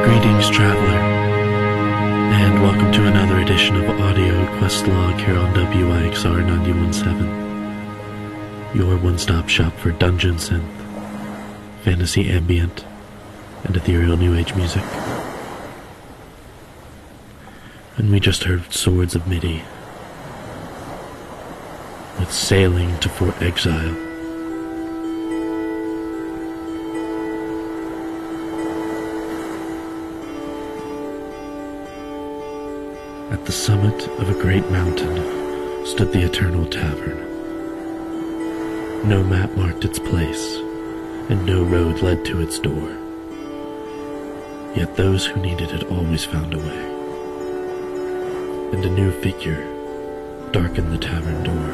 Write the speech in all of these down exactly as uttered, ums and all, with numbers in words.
Greetings, traveler, and welcome to another edition of Audio Quest Log here on W I X R ninety-one point seven, your one-stop shop for dungeon synth, fantasy ambient, and ethereal new age music. And we just heard Swords of Midi with Sailing to Fort Exile. At the summit of a great mountain stood the Eternal Tavern. No map marked its place, and no road led to its door. Yet those who needed it always found a way. And a new figure darkened the tavern door.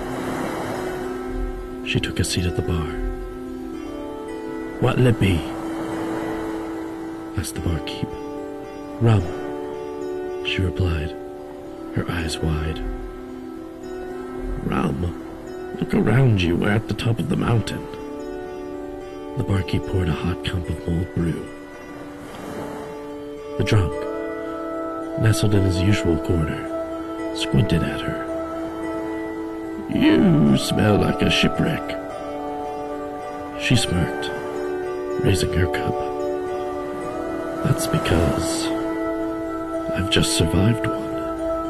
She took a seat at the bar. "What'll it be?" asked the barkeep. "Rum," she replied, her eyes wide. "Rum? Look around you, we're at the top of the mountain." The barkeep poured a hot cup of mulled brew. The drunk, nestled in his usual corner, squinted at her. "You smell like a shipwreck." She smirked, raising her cup. "That's because I've just survived one."